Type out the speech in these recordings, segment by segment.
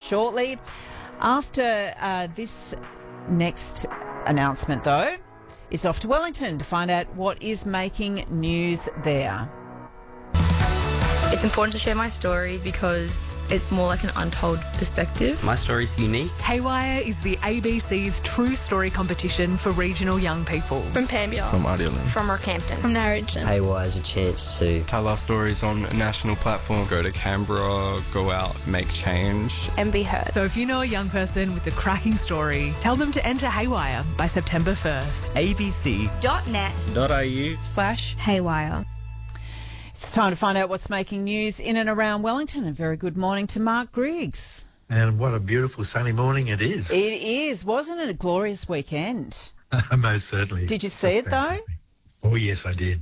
shortly. After this next announcement, though, it's off to Wellington to find out what is making news there. It's important to share my story because it's more like an untold perspective. My story's unique. Haywire is the ABC's True Story competition for regional young people. From Pambia. From Idealand. From Rockhampton. From Narrogin. Haywire is a chance to tell our stories on a national platform. Go to Canberra, go out, make change. And be heard. So if you know a young person with a cracking story, tell them to enter Haywire by September 1st. abc.net.au/Haywire. It's time to find out what's making news in and around Wellington. A very good morning to Mark Griggs. And what a beautiful sunny morning it is. It is. Wasn't it a glorious weekend? Most certainly. Did you see it, though? Oh, yes, I did.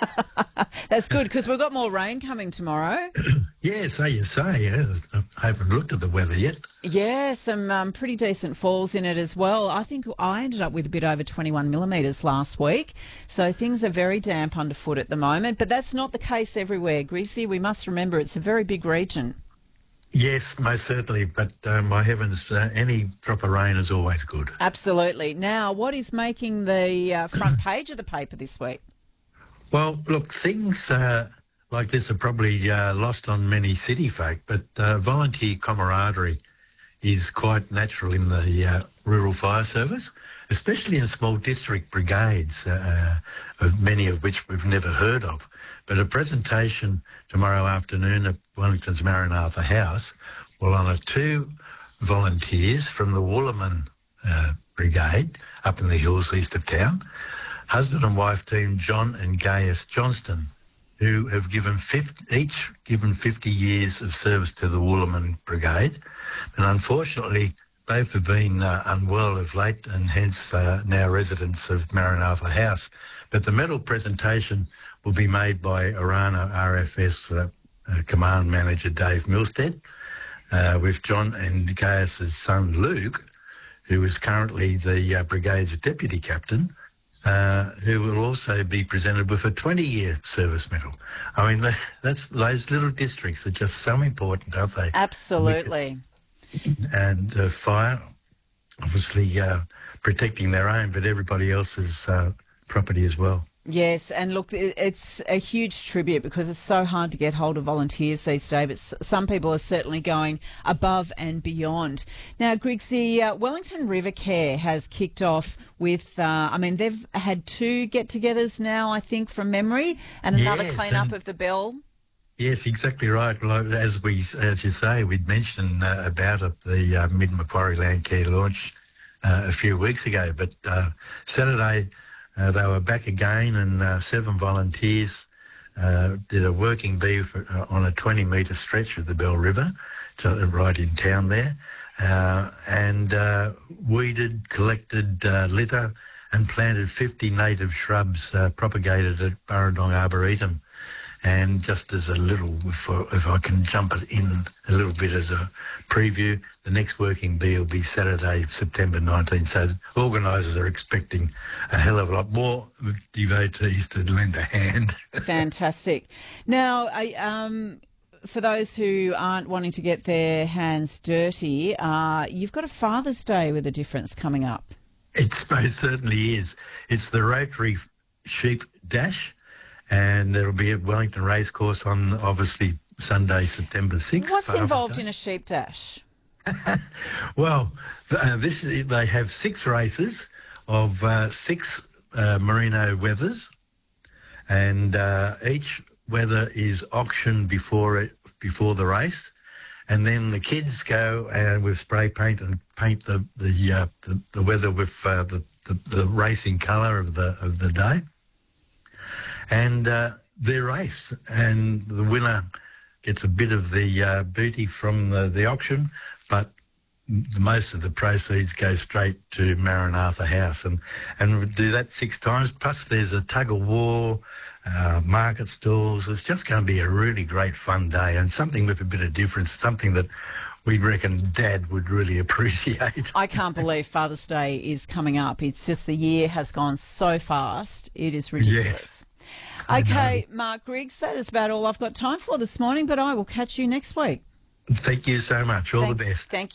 That's good, because we've got more rain coming tomorrow. Yeah, so you say. Yeah. I haven't looked at the weather yet. Yeah, some pretty decent falls in it as well. I think I ended up with a bit over 21 millimetres last week. So things are very damp underfoot at the moment. But that's not the case everywhere, Greasy. We must remember it's a very big region. Yes, most certainly. But my heavens, any drop of rain is always good. Absolutely. Now, what is making the front page of the paper this week? Well, look, things like this are probably lost on many city folk, but volunteer camaraderie is quite natural in the rural fire service, especially in small district brigades, many of which we've never heard of. But a presentation tomorrow afternoon at Wellington's Maranatha House will honour two volunteers from the Woolaman Brigade up in the hills east of town, husband and wife team John and Gaius Johnston, who have each given 50 years of service to the Woolaman Brigade. And unfortunately, both have been unwell of late and hence now residents of Maranatha House. But the medal presentation will be made by Orana RFS Command Manager Dave Milstead, with John and Gaius's son Luke, who is currently the brigade's deputy captain, who will also be presented with a 20-year service medal. I mean, that's those little districts are just so important, aren't they? Absolutely. And fire, obviously protecting their own, but everybody else's property as well. Yes, and look, it's a huge tribute because it's so hard to get hold of volunteers these days, but some people are certainly going above and beyond. Now, Griggs, the Wellington River Care has kicked off with, they've had two get-togethers now, I think, from memory, and another clean-up of the bell. Yes, exactly right. Well, as you say, we'd mentioned about it, the Mid-Macquarie Land Care launch a few weeks ago, but Saturday they were back again, and 7 volunteers did a working bee on a 20-metre stretch of the Bell River, so right in town there, and weeded, collected litter and planted 50 native shrubs propagated at Burrendong Arboretum. And just as a little, if I can jump it in a little bit as a preview, the next working bee will be Saturday, September 19th. So organisers are expecting a hell of a lot more devotees to lend a hand. Fantastic. Now, for those who aren't wanting to get their hands dirty, you've got a Father's Day with a difference coming up. It most certainly is. It's the Rotary Sheep Dash, and it'll be at Wellington Racecourse on, obviously, Sunday, September 6th. What's involved in a sheep dash? Well, they have 6 races of 6 merino wethers, and each wether is auctioned before the race, and then the kids go with spray paint and paint the wether with the racing colour of the day. And they're raced, and the winner gets a bit of the booty from the auction, but most of the proceeds go straight to Maranatha House, and we do that 6 times. Plus, there's a tug of war, market stalls. It's just going to be a really great fun day, and something with a bit of difference, something that we reckon Dad would really appreciate. I can't believe Father's Day is coming up. It's just the year has gone so fast. It is ridiculous. Yes. Okay, Mark Griggs, that is about all I've got time for this morning, but I will catch you next week. Thank you so much. All the best. Thank you.